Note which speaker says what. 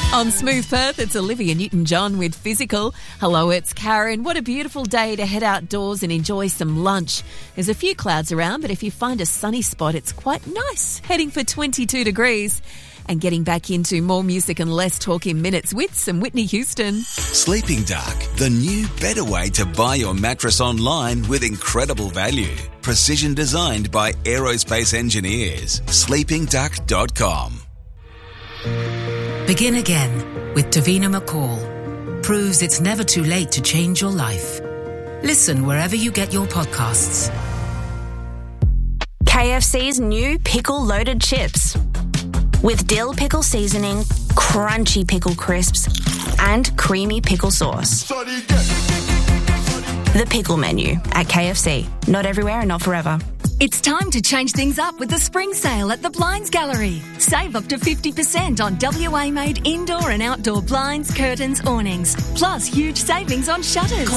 Speaker 1: On Smooth Perth, it's Olivia Newton-John with Physical. Hello, it's Karen. What a beautiful day to head outdoors and enjoy some lunch. There's a few clouds around, but if you find a sunny spot, it's quite nice. Heading for 22 degrees. And getting back into more music and less talk in minutes with some Whitney Houston.
Speaker 2: Sleeping Duck, the new, better way to buy your mattress online with incredible value. Precision designed by aerospace engineers. sleepingduck.com.
Speaker 3: Begin again with Davina McCall. Proves it's never too late to change your life. Listen wherever you get your podcasts.
Speaker 4: KFC's new pickle-loaded chips. With dill pickle seasoning, crunchy pickle crisps, and creamy pickle sauce. The pickle menu at KFC. Not everywhere and not forever.
Speaker 5: It's time to change things up with the spring sale at the Blinds Gallery. Save up to 50% on WA-made indoor and outdoor blinds, curtains, awnings. Plus huge savings on shutters.